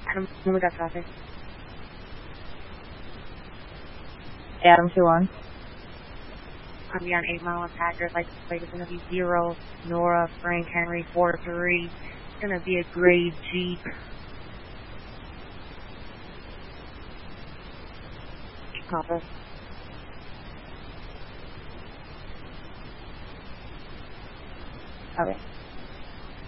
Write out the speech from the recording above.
No me got traffic. Adam 2-1. I'm be on 8 Mile and Packard. Like it's gonna be 0, Nora, Frank, Henry, 4-3. It's gonna be a gray Jeep. Copper. Okay.